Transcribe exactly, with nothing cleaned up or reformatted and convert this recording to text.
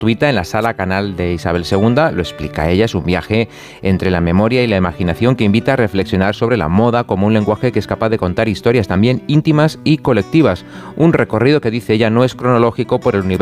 gratuita en la Sala Canal de Isabel segunda. Lo explica ella, es un viaje entre la memoria y la imaginación que invita a reflexionar sobre la moda como un lenguaje que es capaz de contar historias también íntimas y colectivas. Un recorrido que, dice ella, no es cronológico por el universo